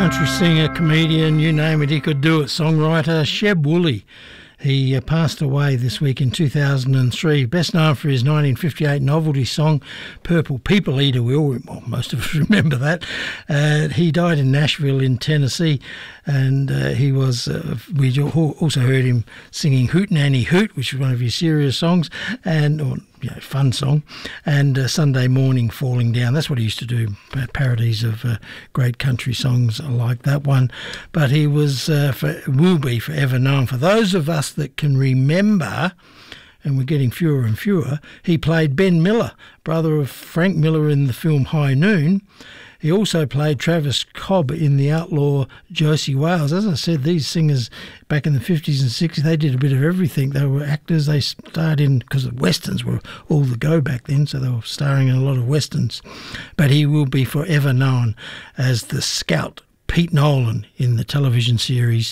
country singer, comedian, you name it, he could do it. Songwriter Sheb Wooley. He passed away this week in 2003. Best known for his 1958 novelty song, Purple People Eater. Most of us remember that. He died in Nashville in Tennessee, and he was. We also heard him singing Hootenanny Hoot, which was one of his serious songs, fun song, and Sunday Morning Falling Down. That's what he used to do, parodies of great country songs like that one. But he will be forever known. For those of us that can remember, and we're getting fewer and fewer, he played Ben Miller, brother of Frank Miller in the film High Noon. He also played Travis Cobb in The Outlaw Josie Wales. As I said, these singers back in the 50s and 60s, they did a bit of everything. They were actors. They starred in, because the westerns were all the go back then, so they were starring in a lot of westerns. But he will be forever known as the Scout Pete Nolan in the television series